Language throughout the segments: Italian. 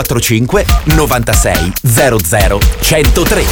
45 96 00 103.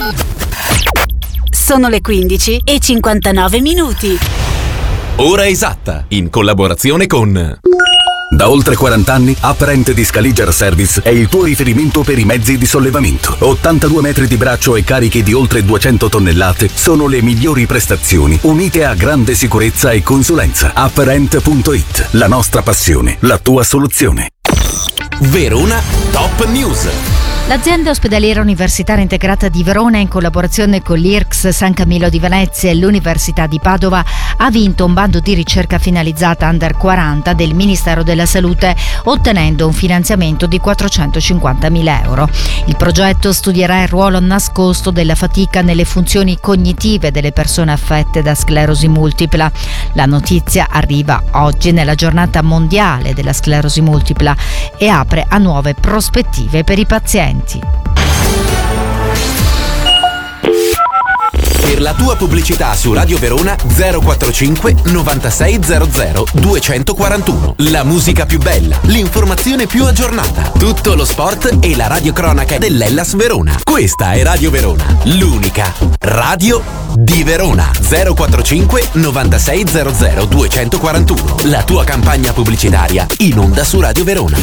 Sono le 15:59. Ora esatta, in collaborazione con... Da oltre 40 anni, Uprent di Scaliger Service è il tuo riferimento per i mezzi di sollevamento. 82 metri di braccio e carichi di oltre 200 tonnellate sono le migliori prestazioni, unite a grande sicurezza e consulenza. Uprent.it, la nostra passione, la tua soluzione. Verona Top News. L'azienda ospedaliera universitaria integrata di Verona, in collaborazione con l'IRCS San Camillo di Venezia e l'Università di Padova, ha vinto un bando di ricerca finalizzata Under 40 del Ministero della Salute, ottenendo un finanziamento di 450.000 euro. Il progetto studierà il ruolo nascosto della fatica nelle funzioni cognitive delle persone affette da sclerosi multipla. La notizia arriva oggi nella giornata mondiale della sclerosi multipla e apre a nuove prospettive per i pazienti. Per la tua pubblicità su Radio Verona 045 9600 241. La musica più bella, l'informazione più aggiornata, tutto lo sport e la radiocronaca dell'Hellas Verona. Questa è Radio Verona, l'unica radio di Verona. 045 9600 241. La tua campagna pubblicitaria in onda su Radio Verona.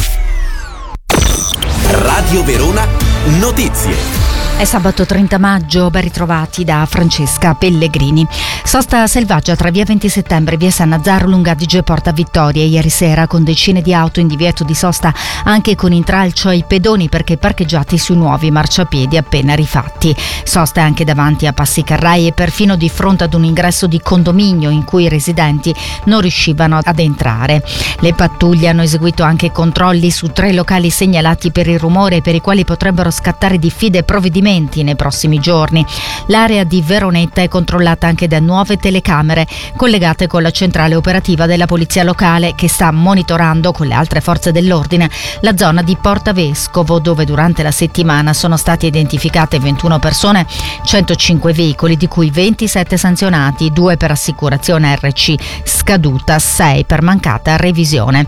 Radio Verona Notizie. È sabato 30 maggio, ben ritrovati da Francesca Pellegrini. Sosta selvaggia tra via 20 settembre e via San Nazzaro, Lunga Adige e Porta Vittoria ieri sera, con decine di auto in divieto di sosta, anche con intralcio ai pedoni perché parcheggiati sui nuovi marciapiedi appena rifatti. Sosta anche davanti a Passi Carrai e perfino di fronte ad un ingresso di condominio in cui i residenti non riuscivano ad entrare. Le pattuglie hanno eseguito anche controlli su 3 locali segnalati per il rumore e per i quali potrebbero scattare diffide provvedimenti nei prossimi giorni. L'area di Veronetta è controllata anche da nuove telecamere collegate con la centrale operativa della polizia locale, che sta monitorando con le altre forze dell'ordine la zona di Porta Vescovo, dove durante la settimana sono state identificate 21 persone, 105 veicoli, di cui 27 sanzionati, 2 per assicurazione RC scaduta, 6 per mancata revisione,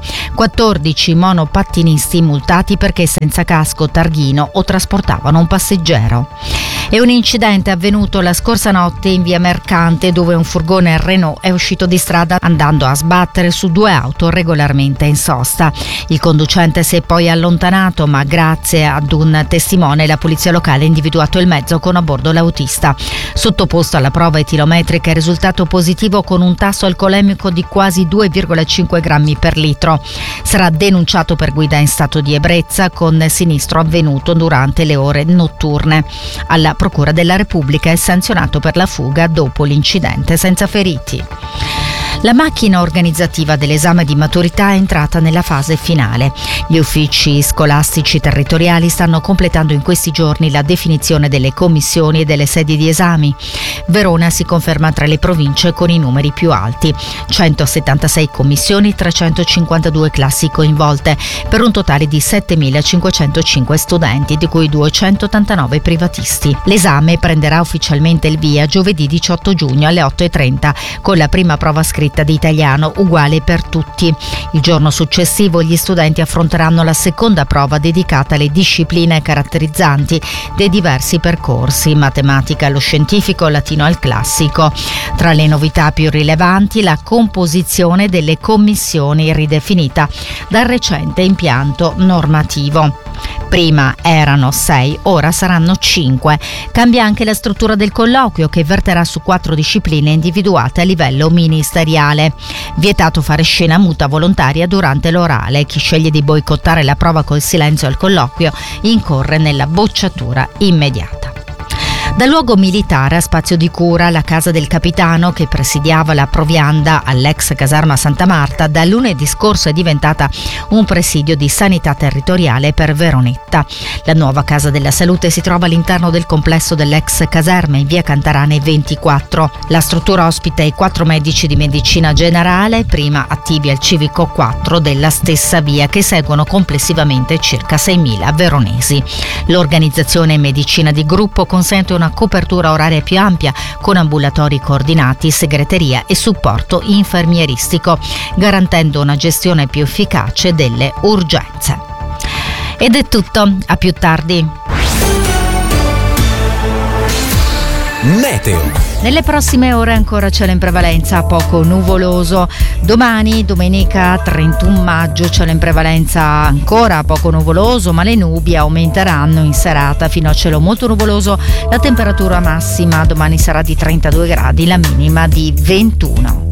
14 monopattinisti multati perché senza casco, targhino o trasportavano un passeggero. E un incidente è avvenuto la scorsa notte in via Mercante, dove un furgone Renault è uscito di strada andando a sbattere su 2 auto regolarmente in sosta. Il conducente si è poi allontanato, ma grazie ad un testimone la polizia locale ha individuato il mezzo con a bordo l'autista. Sottoposto alla prova etilometrica è risultato positivo con un tasso alcolemico di quasi 2,5 grammi per litro. Sarà denunciato per guida in stato di ebbrezza con sinistro avvenuto durante le ore notturne. Alla Procura della Repubblica è sanzionato per la fuga dopo l'incidente senza feriti. La macchina organizzativa dell'esame di maturità è entrata nella fase finale. Gli uffici scolastici territoriali stanno completando in questi giorni la definizione delle commissioni e delle sedi di esami. Verona si conferma tra le province con i numeri più alti: 176 commissioni, 352 classi coinvolte, per un totale di 7.505 studenti, di cui 289 privatisti. L'esame prenderà ufficialmente il via giovedì 18 giugno alle 8:30, con la prima prova scritta di italiano uguale per tutti. Il giorno successivo gli studenti affronteranno la seconda prova dedicata alle discipline caratterizzanti dei diversi percorsi: matematica allo scientifico, latino al classico. Tra le novità più rilevanti, la composizione delle commissioni ridefinita dal recente impianto normativo. Prima erano 6, ora saranno 5. Cambia anche la struttura del colloquio, che verterà su 4 discipline individuate a livello ministeriale. Vietato fare scena muta volontaria durante l'orale. Chi sceglie di boicottare la prova col silenzio al colloquio incorre nella bocciatura immediata. Dal luogo militare a Spazio di Cura, la casa del capitano che presidiava la provianda all'ex caserma Santa Marta, da lunedì scorso è diventata un presidio di sanità territoriale per Veronetta. La nuova casa della salute si trova all'interno del complesso dell'ex caserma in via Cantarane 24. La struttura ospita i 4 medici di medicina generale, prima attivi al civico 4 della stessa via, che seguono complessivamente circa 6.000 veronesi. L'organizzazione medicina di gruppo consente una copertura oraria più ampia, con ambulatori coordinati, segreteria e supporto infermieristico, garantendo una gestione più efficace delle urgenze. Ed è tutto, a più tardi. Meteo. Nelle prossime ore ancora cielo in prevalenza, poco nuvoloso. Domani, domenica 31 maggio, cielo in prevalenza ancora poco nuvoloso, ma le nubi aumenteranno in serata fino a cielo molto nuvoloso. La temperatura massima domani sarà di 32 gradi, la minima di 21.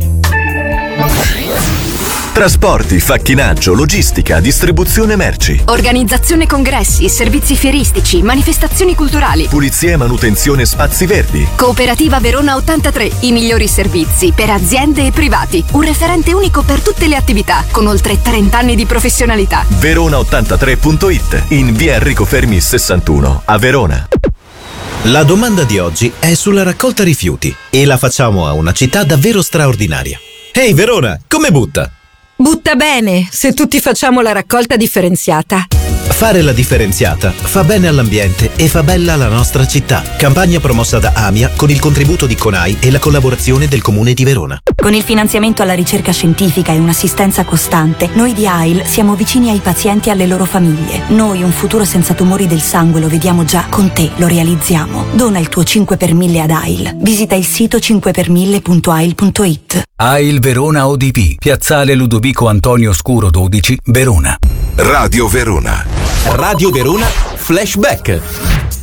Trasporti, facchinaggio, logistica, distribuzione merci. Organizzazione congressi, servizi fieristici, manifestazioni culturali. Pulizia e manutenzione spazi verdi. Cooperativa Verona 83, i migliori servizi per aziende e privati. Un referente unico per tutte le attività, con oltre 30 anni di professionalità. Verona83.it, in via Enrico Fermi 61, a Verona. La domanda di oggi è sulla raccolta rifiuti e la facciamo a una città davvero straordinaria. Ehi Verona, come butta? Butta bene, se tutti facciamo la raccolta differenziata. Fare la differenziata fa bene all'ambiente e fa bella la nostra città. Campagna promossa da AMIA con il contributo di CONAI e la collaborazione del Comune di Verona. Con il finanziamento alla ricerca scientifica e un'assistenza costante, noi di AIL siamo vicini ai pazienti e alle loro famiglie. Noi un futuro senza tumori del sangue lo vediamo già, con te lo realizziamo. Dona il tuo 5 per 1000 ad AIL. Visita il sito 5per1000.ail.it. AIL Verona ODP, Piazzale Ludovico Antonio Scuro 12, Verona. Radio Verona. Radio Verona Flashback.